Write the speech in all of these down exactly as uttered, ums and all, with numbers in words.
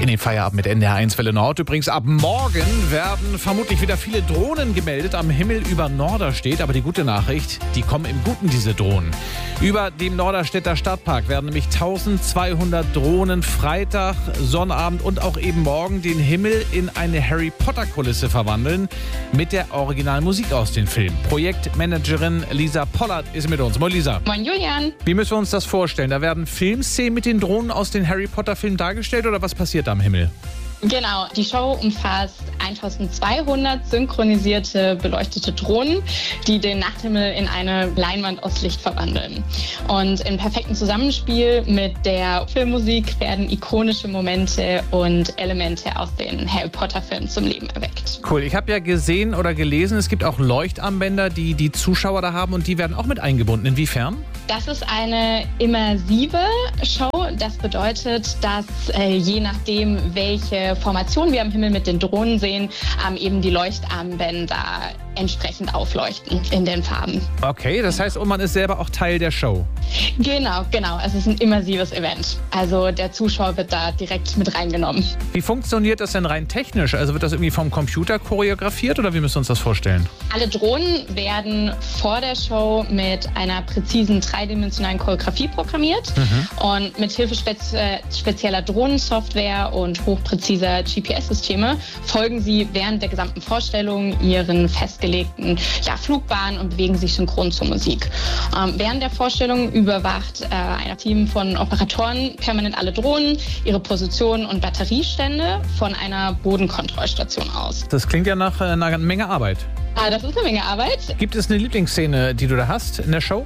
den Feierabend mit N D R eins Welle Nord. Übrigens, ab morgen werden vermutlich wieder viele Drohnen gemeldet am Himmel über Norderstedt. Aber die gute Nachricht, die kommen im Guten, diese Drohnen. Über dem Norderstedter Stadtpark werden nämlich zwölfhundert Drohnen Freitag, Sonnabend und auch eben morgen den Himmel in eine Harry-Potter-Kulisse verwandeln mit der Originalmusik aus den Filmen. Projektmanagerin Lisa Pollard ist mit uns. Moin Lisa. Moin Julian. Wie müssen wir uns das vorstellen? Da werden Filmszenen mit den Drohnen aus den Harry-Potter-Filmen dargestellt oder was passiert da am Himmel? Genau, die Show umfasst eintausendzweihundert synchronisierte, beleuchtete Drohnen, die den Nachthimmel in eine Leinwand aus Licht verwandeln. Und im perfekten Zusammenspiel mit der Filmmusik werden ikonische Momente und Elemente aus den Harry Potter-Filmen zum Leben erweckt. Cool, ich habe ja gesehen oder gelesen, es gibt auch Leuchtarmbänder, die die Zuschauer da haben und die werden auch mit eingebunden. Inwiefern? Das ist eine immersive Show. Das bedeutet, dass äh, je nachdem, welche Formation wir am Himmel mit den Drohnen sehen, ähm, eben die Leuchtarmbänder entsprechend aufleuchten in den Farben. Okay, das heißt, und man ist selber auch Teil der Show. Genau, genau. Es ist ein immersives Event. Also der Zuschauer wird da direkt mit reingenommen. Wie funktioniert das denn rein technisch? Also wird das irgendwie vom Computer choreografiert oder wie müssen wir uns das vorstellen? Alle Drohnen werden vor der Show mit einer präzisen dreidimensionalen Choreografie programmiert. Mhm. Und mit Hilfe spezi- spezieller Drohnensoftware und hochpräziser G P S-Systeme folgen sie während der gesamten Vorstellung ihren festgelegten ja, Flugbahnen und bewegen sich synchron zur Musik. Ähm, während der Vorstellung überwacht äh, ein Team von Operatoren permanent alle Drohnen, ihre Positionen und Batteriestände von einer Bodenkontrollstation aus. Das klingt ja nach äh, einer Menge Arbeit. Ah, das ist eine Menge Arbeit. Gibt es eine Lieblingsszene, die du da hast in der Show?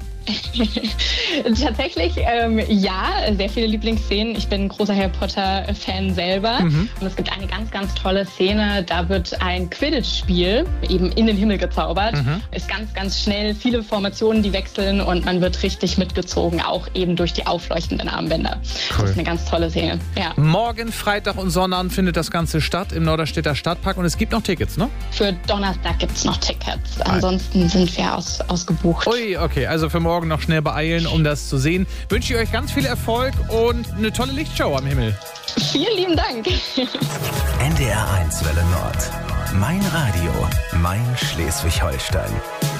Tatsächlich, ähm, ja, sehr viele Lieblingsszenen. Ich bin ein großer Harry Potter-Fan selber. Mhm. Und es gibt eine ganz, ganz tolle Szene. Da wird ein Quidditch-Spiel eben in den Himmel gezaubert. Mhm. Ist ganz, ganz schnell, viele Formationen, die wechseln und man wird richtig mitgezogen, auch eben durch die aufleuchtenden Armbänder. Cool. Das ist eine ganz tolle Szene. Ja. Morgen, Freitag und Sonnabend findet das Ganze statt im Norderstedter Stadtpark und es gibt noch Tickets, ne? Für Donnerstag gibt es noch Tickets. Ansonsten sind wir aus, ausgebucht. Ui, okay, also für morgen noch schnell beeilen, um das zu sehen. Wünsche ich euch ganz viel Erfolg und eine tolle Lichtshow am Himmel. Vielen lieben Dank. N D R eins Welle Nord. Mein Radio, mein Schleswig-Holstein.